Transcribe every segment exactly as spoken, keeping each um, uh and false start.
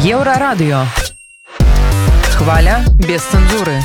Еўрарадыё. Хваля без цэнзуры.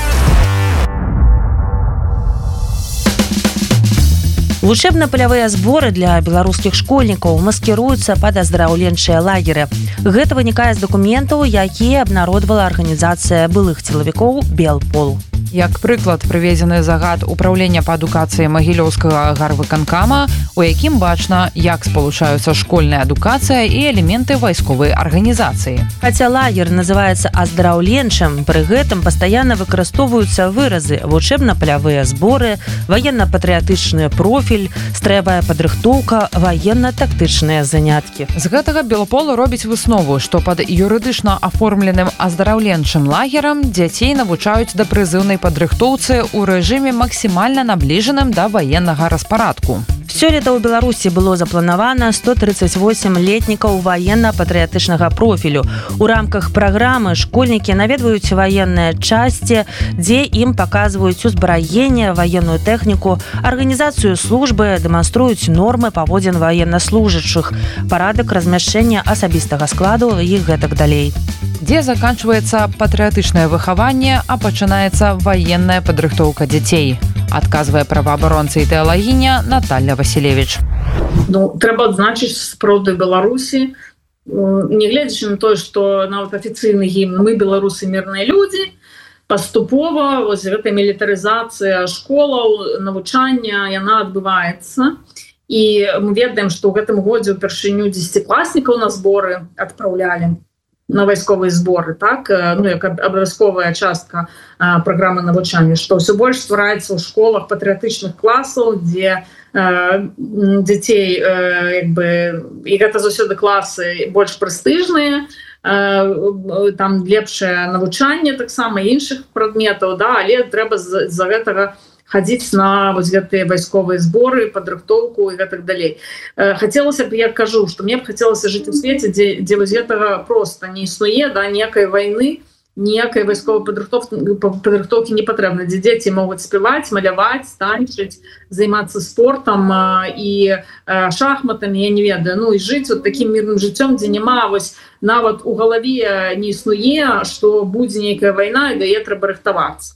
Вучэбна-палявыя зборы для беларускіх школьнікаў маскіруюцца пад аздараўленчыя лагеры. Гэта вынікае з дакументаў, якія абнародвала арганізацыя былых сілавікоў «Белпол». Як прыклад прыведзены загад управлення па адукацыі Магілёўскага гарвыканкама, у якім бачна, як спалучаюцца школьная адукацыя і элементы вайсковай арганізацыі. Хаця лагер называецца аздараўленчым, пры гэтым пастаянна выкарыстоўваюцца выразы вучэбна-палявыя зборы, ваенна-патрыятычны профіль, стравая падрыхтоўка, ваенна-тактычныя заняткі. З гэтага Белпол робіць выснову, што пад юрыдычна аформленым аздараўленчым лагерам дзяцей навучаюць да прызыўнай падрыхтоўцы ў рэжыме максімальна набліжаным да ваеннага распарадку. Сёлета ў Беларусі было запланавана сто тридцать восемь летнікаў ваенна-патрыятычнага профілю. У рамках праграмы школьнікі наведваюць ваенныя часці, дзе ім паказваюць узбраенне, ваенную тэхніку, арганізацыю службы, дэманструюць нормы паводзін ваеннаслужачых, парадак размяшчэння асабістага складу і гэтак далей. Дзе заканчваецца патрыятычнае выхаванне, а пачынаецца ваенная падрыхтоўка дзяцей, адказвае праваабаронца і тэалагіня Наталья Васілевіч. Ну, трэба адзначыць спротыў Беларусі, нягледзячы на тое, што нават афіцыйны гімн «Мы, беларусы, мірныя людзі», паступова вось гэтая мілітарызацыя школаў, навучання, яна адбываецца. І мы ведаем, што ў гэтым годзе ўпершыню дзесяцікласнікаў на зборы адпраўлялі, на вайсковыя зборы, так, ну, як абавязковая частка а, праграмы навучання, што ўсё больш ствараецца ў школах патрыятычных класаў, дзе а, дзяцей, а, як бы, і гэта заўсёды класы больш прэстыжныя, а, там лепшае навучанне таксама іншых прадметаў, да, але трэба з-за гэтага хадзіць на вось гэтыя вайсковыя зборы, падрыхтоўку і гэтак далей. Хацелася б, я кажу, што мне б хацелася жыць у свеце, дзе, дзе вось гэтага проста не існуе, да, ніякай вайны, ніякай вайсковай падрыхтоўкі не патрэбна, дзе дзеці могуць спяваць, маляваць, танчыць, займацца спортам і шахматамі, я не ведаю, ну і жыць вот такім мірным жыццём, дзе няма вось нават у галаве не існуе, што будзе нейкая вайна і да яе трэба рыхтавацца.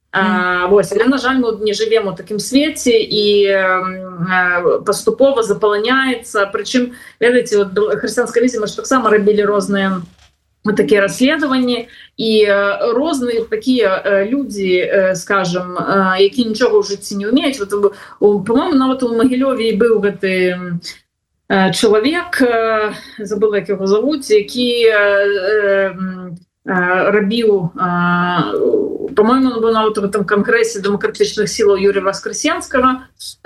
А, вось, але, на жаль, мы не живем у такім свеце і а, паступова запаланяецца. Прычым, ведаеце, вот, хрысціянскай візе мы ж таксама рабілі розныя вот такія расследаванні, і а, розныя такія людзі, скажем, а, які нічога ў жыцці не ўмеюць. Вот, по-моему, нават у Магілёве быў гэты а, чалавек, а, забыла, як яго завуць, які а, а, рабіў, а, по-моему, он был на вот этом конгрессе демократичных сил Юрия Воскресенского.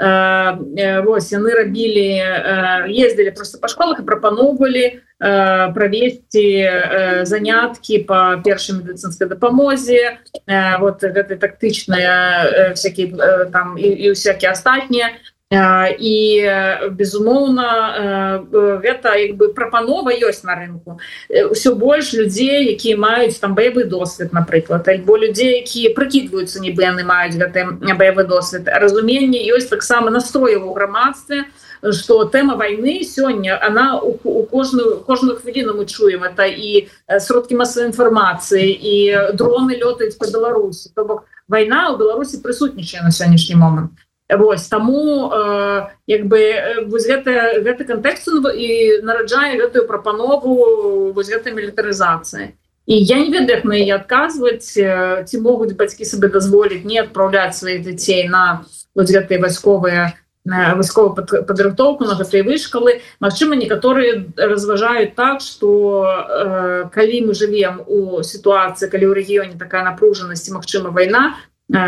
Вот, они рабили, ездили просто по школах и пропановывали провести занятки по первой медицинской допомозе, вот этой тактичной, всякие там и, и всякие остальные. І, безумоўна, гэта як бы прапанова ёсць на рынку. Усё больш людзей, якія маюць там баявы досвед, напрыклад, альбо людзей, якія прыкідваюцца, нібы яны маюць гэты баявы досвед. Разуменне ёсць таксама настроіў у грамадстве, што тэма вайны сёння, она у, у кожную, кожную хвіліну мы чуем. Это і сродкі масавай інфармацыі, і дроны лётаюць па Беларусі. То бок вайна ў Беларусі прысутнічае на сённяшні момант. Вось, таму э, як бы вось гэты, гэты кантэкст і нараджае гэтую прапанову вось гэтай мілітарызацыі. І я не ведаю, як на яе адказваць, ці могуць бацькі сабе дазволіць не адпраўляць сваіх дзяцей на вось гэтыя вайсковыя вайсковую падрыхтоўку, на гэтыя вышкалы. Магчыма, некаторыя разважаюць так, што э, калі мы жывем у сітуацыі, калі ў рэгіёне такая напружанасць і магчыма вайна,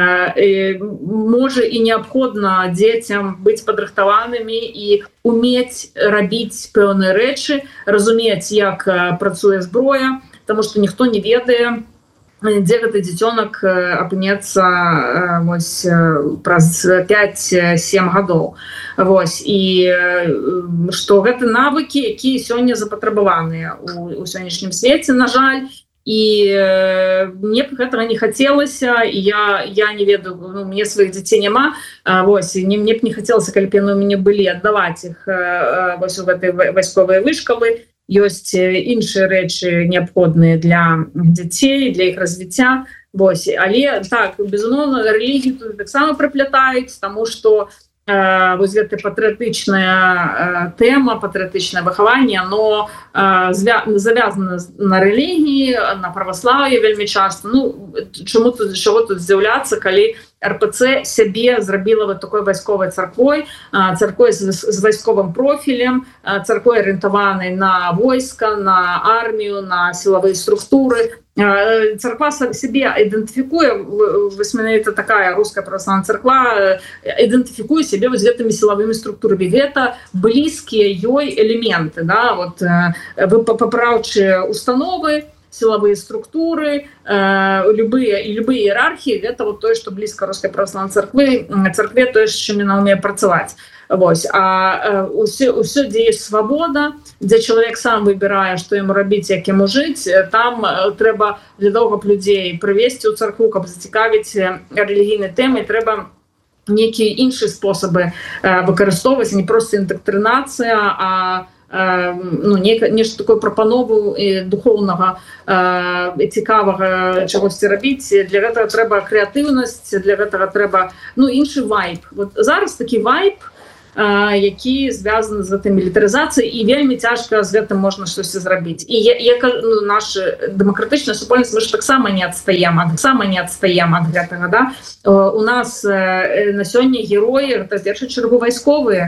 можа і неабходна дзецям быць падрыхтаванымі і умець рабіць пэўныя рэчы, разумець, як працуе зброя, таму што ніхто не ведае, дзе гэты дзіцёнак апынецца вось праз пяць-сем гадоў. Вось, і што гэта навыкі, якія сёння запатрабаваныя у, у сённяшнім свеце, на жаль. І э, мне б гэтага не хацелася, і я, я не ведаю, ну, мне сваіх дзяцей няма, а, вось, і мне, мне б не хацелася, калі б яны ў мяне былі, аддаваць іх а, вось у гэтай вайсковыя вышкалы. ёсць іншыя рэчы неабходныя для дзяцей, для іх развіцця. Вось, але так, безумоўна, рэлігію тут таксама прыплятаюць, таму што э, вось гэта патрыятычная э, тэма, патрыятычнае выхаванне, но э, звя завязана на рэлігіі, на праваслаўі вельмі часта. Ну, чаму тут, чаго тут здзіўляцца, калі эр пэ цэ сябе зрабіла вот такой вайсковай царквой, царквой з, з вайсковым профілем, царквой арыентаванай на войска, на армію, на сілавыя структуры. Царква сябе ідэнтыфікуе, вось менавіта такая руская праваслаўная царква ідэнтыфікуе сябе вось гэтымі сілавымі структурамі. Гэта блізкія ёй элементы, да? Вот, папраўчыя установы, силовые структуры, э, любые и любые иерархии, это вот то, что близко русской православной церкви, церкве, то, с чем она умеет працаваць. Вось. А ўсё, ўсё, дзе есть свобода, дзе чалавек сам выбірае, што яму рабіць, як яму жыць, там трэба для того, каб людзей прывесці ў царкву, каб зацікавіць рэлігійнай тэмай, трэба нейкія іншыя спосабы выкарыстоўваць, не проста індактрынацыя, а ну, нешта такое прапанову духоўнага цікавага чагосьці рабіць. Для гэтага трэба крэатыўнасць, для гэтага трэба ну, іншы вайб. Вот зараз такі вайб, які звязаны з гэтай мілітарызацыяй, і вельмі цяжка з гэтым можна штосьці зрабіць. І як ну, наша дэмакратычная супольнасць, мы ж таксама не адстаем, а таксама не адстаем ад гэтага. Да? У нас на сёння героі, гэта в першую чаргу вайсковыя,